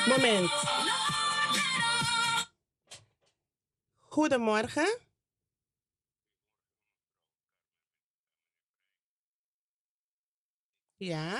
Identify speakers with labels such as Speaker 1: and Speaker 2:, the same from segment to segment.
Speaker 1: Moment. Goedemorgen. Ja.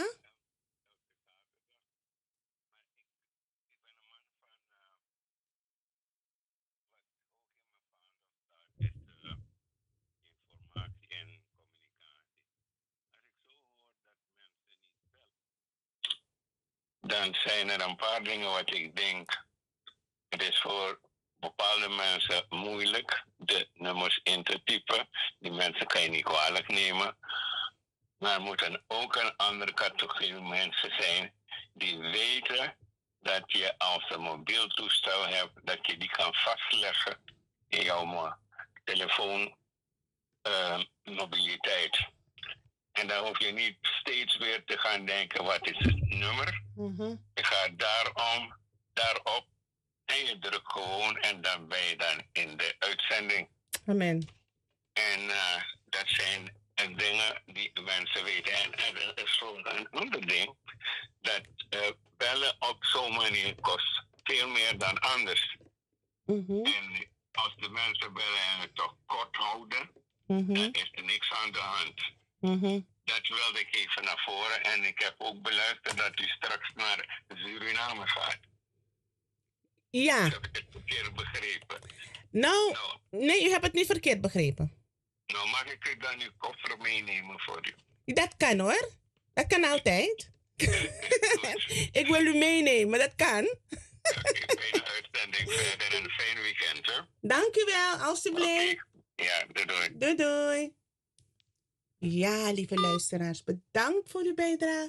Speaker 2: Dan zijn er een paar dingen wat ik denk. Het is voor bepaalde mensen moeilijk de nummers in te typen. Die mensen kan je niet kwalijk nemen. Maar er moeten ook een andere categorie mensen zijn die weten dat je als een mobiel toestel hebt, dat je die kan vastleggen in jouw telefoon mobiliteit. En dan hoef je niet steeds weer te gaan denken, wat is het nummer? Je gaat daarop en je drukt gewoon en dan ben je dan in de uitzending.
Speaker 1: Amen.
Speaker 2: En dat zijn dingen die mensen weten. En er is een ander ding, dat bellen op zo'n manier kost veel meer dan anders. En als de mensen bellen en het toch kort houden, dan is er niks aan de hand. Dat wilde ik even naar voren. En ik heb ook beluisterd dat u straks naar Suriname gaat.
Speaker 1: Ja.
Speaker 2: Dat heb ik het verkeerd begrepen.
Speaker 1: Nou, nee, u hebt het niet verkeerd begrepen.
Speaker 2: Nou, mag ik u dan uw koffer meenemen voor u?
Speaker 1: Dat kan hoor. Dat kan altijd. Ik wil u meenemen, dat kan.
Speaker 2: Oké, fijne uitzending verder en een fijn weekend, hè?
Speaker 1: Dank u wel, alstublieft.
Speaker 2: Ja, doei.
Speaker 1: Doei doei. Ja, lieve luisteraars, bedankt voor uw bijdrage.